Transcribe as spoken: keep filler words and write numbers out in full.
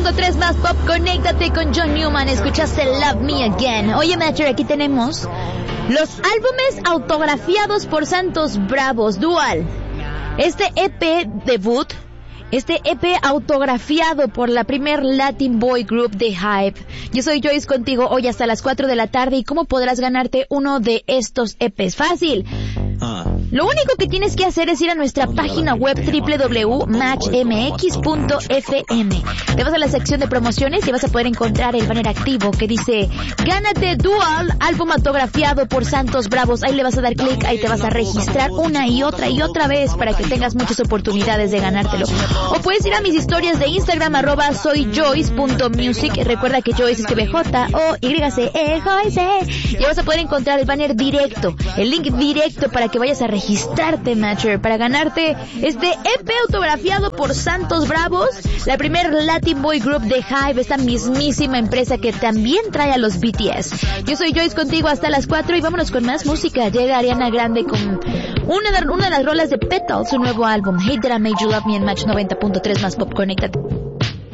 punto tres más pop, conéctate con John Newman, escuchaste Love Me Again. Oye, Matcher, aquí tenemos los álbumes autografiados por Santos Bravos, Dual. Este E P debut, este E P autografiado por la primer Latin Boy Group de Hype. Yo soy Joyce contigo hoy hasta las cuatro de la tarde. ¿Y cómo podrás ganarte uno de estos E Pes? Fácil. Lo único que tienes que hacer es ir a nuestra página web doble u doble u doble u punto match m x punto f m. Te vas a la sección de promociones y vas a poder encontrar el banner activo que dice Gánate Dual, álbum autografiado por Santos Bravos. Ahí le vas a dar clic, ahí te vas a registrar una y otra y otra vez para que tengas muchas oportunidades de ganártelo. O puedes ir a mis historias de Instagram, arroba soy Joyce punto music. Recuerda que Joyce escribe J O Y C E, Joyce. Y vas a poder encontrar el banner directo, el link directo para que vayas a registrarte, Matcher, para ganarte este E P autografiado por Santos Bravos, la primer Latin Boy Group de Hype, esta mismísima empresa que también trae a los B T S. Yo soy Joyce contigo hasta las cuatro y vámonos con más música. Llega Ariana Grande con una de, una de las rolas de Petal, su nuevo álbum, Hate That I Made You Love Me, en Match noventa punto tres más pop, conéctate.